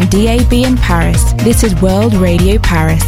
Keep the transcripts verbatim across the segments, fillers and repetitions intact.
D A B in Paris, this is World Radio Paris.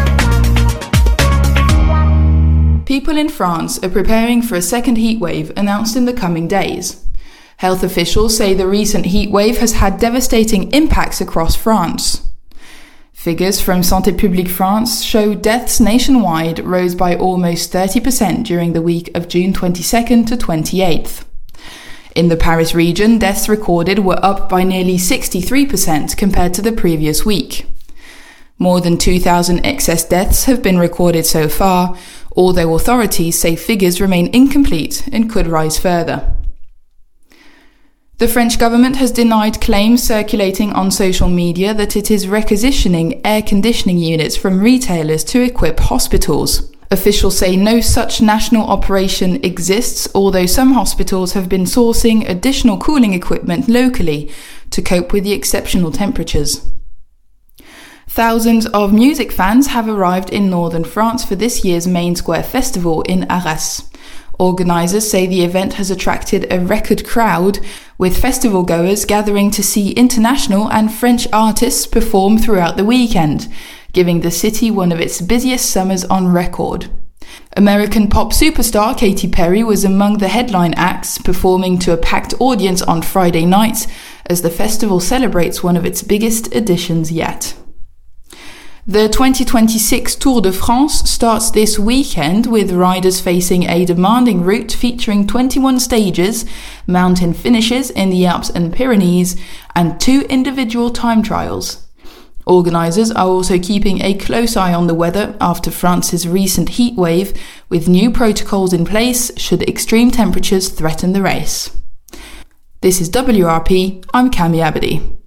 People in France are preparing for a second heatwave announced in the coming days. Health officials say the recent heatwave has had devastating impacts across France. Figures from Santé Publique France show deaths nationwide rose by almost thirty percent during the week of June twenty-second to twenty-eighth. In the Paris region, deaths recorded were up by nearly sixty-three percent compared to the previous week. More than two thousand excess deaths have been recorded so far, although authorities say figures remain incomplete and could rise further. The French government has denied claims circulating on social media that it is requisitioning air conditioning units from retailers to equip hospitals. Officials say no such national operation exists, although some hospitals have been sourcing additional cooling equipment locally to cope with the exceptional temperatures. Thousands of music fans have arrived in northern France for this year's Main Square Festival in Arras. Organisers say the event has attracted a record crowd, with festival goers gathering to see international and French artists perform throughout the weekend, giving the city one of its busiest summers on record. American pop superstar Katy Perry was among the headline acts, performing to a packed audience on Friday night as the festival celebrates one of its biggest editions yet. The twenty twenty-six Tour de France starts this weekend, with riders facing a demanding route featuring twenty-one stages, mountain finishes in the Alps and Pyrenees, and two individual time trials. Organisers are also keeping a close eye on the weather after France's recent heat wave, with new protocols in place should extreme temperatures threaten the race. This is W R P, I'm Cami Abadi.